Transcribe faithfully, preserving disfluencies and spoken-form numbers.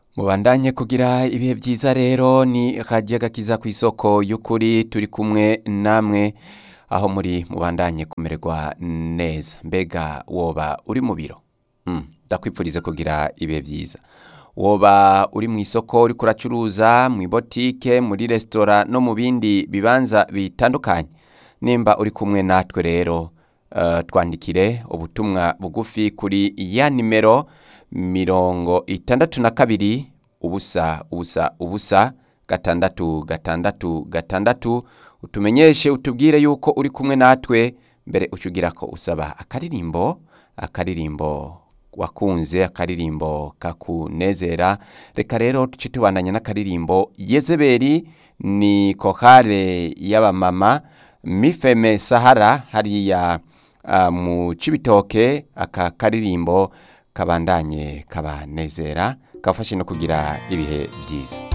Mubandanye kugira ibihe byiza rero ni Radio Gakiza ku isoko y'ukuri turi kumwe namwe aho muri mubandanye kumererwa neza mbega woba uri mu biro mm, ndakwipfurize kugira ibihe byiza woba uri mu isoko uri kuracuruza mu botike muri restaurant no mu bindi bibanza bitandukanye nimba uri kumwe natwe rero uh, twandikire ubutumwa bugufi kuri ya nimero mirongo itandatu na kabiri ubusa ubusa ubusa gatandatu gatandatu gatandatu utumenyeshe utubwire yuko uri kumwe natwe mbere ucugira ko usaba akaririmbo akaririmbo wakunze akaririmbo kakunezera reka rero tuci tubandanya n'akaririmbo Yezebeli ni kokare y'abamama Mifeme Sahara hariya uh, mu Cibitoke aka karirimbo kabandanye kabanezera kafashe no kugira ibihe byiza.